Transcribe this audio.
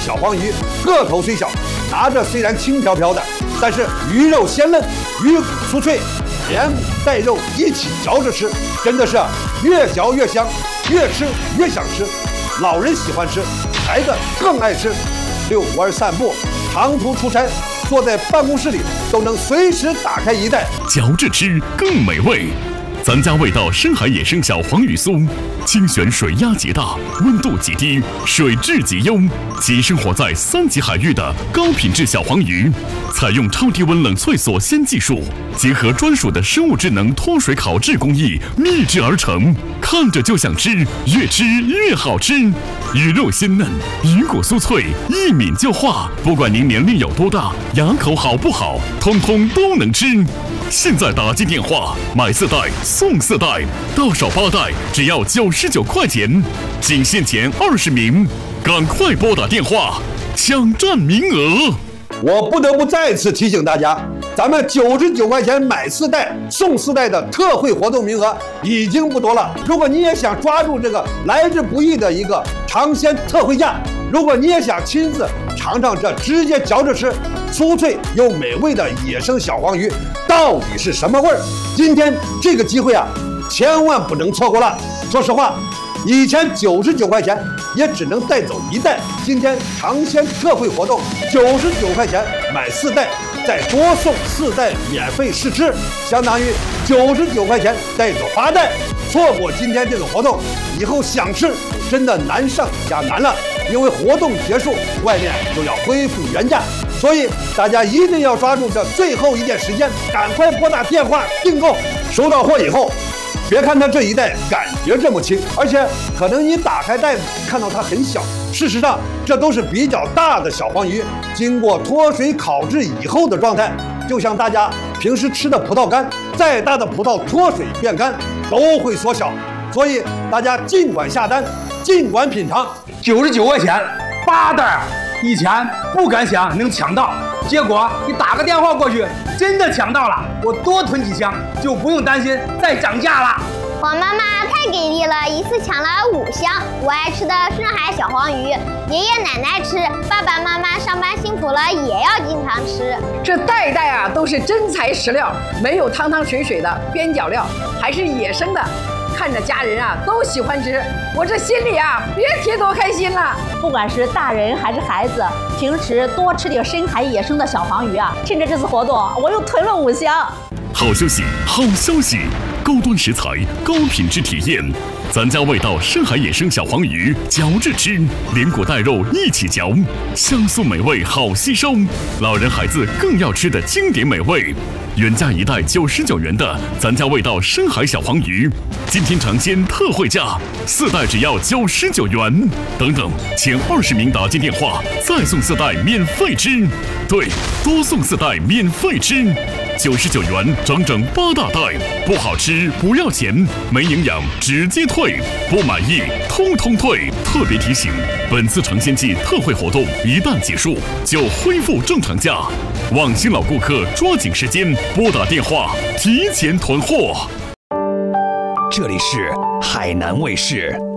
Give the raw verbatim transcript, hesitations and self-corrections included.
小黄鱼，个头虽小，拿着虽然轻飘飘的，但是鱼肉鲜嫩，鱼骨酥脆，连骨带肉一起嚼着吃，真的是越嚼越香，越吃越想吃。老人喜欢吃，孩子更爱吃。遛弯散步，长途出差，坐在办公室里都能随时打开一袋， 嚼着吃更美味。咱家味道深海野生小黄鱼酥，精选水压极大，温度极低，水质极优，即生活在三级海域的高品质小黄鱼，采用超低温冷萃锁鲜技术，结合专属的生物智能脱水烤制工艺秘制而成，看着就想吃，越吃越好吃。鱼肉鲜嫩，鱼骨酥脆，一抿就化。不管您年龄有多大，牙口好不好，通通都能吃。现在打进电话买四袋送四袋，到手八袋只要九十九块钱，仅限前二十名，赶快拨打电话抢占名额。 我不得不再次提醒大家，咱们九十九块钱买四袋送四袋的特惠活动名额已经不多了。如果你也想抓住这个来之不易的一个尝鲜特惠价，如果你也想亲自尝尝这直接嚼着吃、酥脆又美味的野生小黄鱼到底是什么味儿，今天这个机会啊，千万不能错过了。说实话，以前九十九块钱也只能带走一袋，今天尝鲜特惠活动，九十九块钱买四袋，再多送四袋免费试吃，相当于九十九块钱带走八袋。错过今天这个活动，以后想吃真的难上加难了，因为活动结束，外面就要恢复原价，所以大家一定要抓住这最后一点时间，赶快拨打电话订购。收到货以后，别看它这一袋感觉这么轻，而且可能你打开袋子看到它很小，事实上这都是比较大的小黄鱼，经过脱水烤制以后的状态，就像大家平时吃的葡萄干，再大的葡萄脱水变干都会缩小，所以大家尽管下单，尽管品尝。 九十九块钱八袋，以前不敢想能抢到，结果你打个电话过去，真的抢到了，我多囤几箱就不用担心再涨价了。 黄妈妈太给力了，一次抢了五箱我爱吃的深海小黄鱼，爷爷奶奶吃，爸爸妈妈上班辛苦了也要经常吃。 这袋袋啊都是真材实料，没有汤汤水水的边角料，还是野生的，看着家人啊都喜欢吃，我这心里啊别提多开心了。 不管是大人还是孩子，平时多吃点深海野生的小黄鱼啊，趁着这次活动我又囤了五箱。 好消息，好消息！高端食材，高品质体验，咱家味道深海野生小黄鱼，嚼着吃，连骨带肉一起嚼，香酥美味好吸收，老人孩子更要吃的经典美味。原价一袋九十九元的咱家味道深海小黄鱼，今天尝鲜特惠价，四袋只要九十九元。等等，前二十名打进电话，再送四袋免费吃。对，多送四袋免费吃。九十九元整整八大袋，不好吃不要钱，没营养直接退，不满意通通退。特别提醒，本次尝鲜季特惠活动一旦结束，就恢复正常价，望新老顾客抓紧时间拨打电话提前囤货。 这里是海南卫视。